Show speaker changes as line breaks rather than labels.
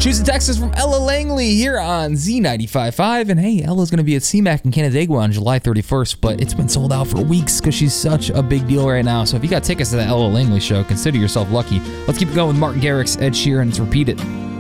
Choose a Texas from Ella Langley here on Z95.5. And hey, Ella's going to be at CMAC in Canandaigua on July 31st, but it's been sold out for weeks because she's such a big deal right now. So if you got tickets to the Ella Langley show, consider yourself lucky. Let's keep it going with Martin Garrix, Ed Sheeran's Repeat It.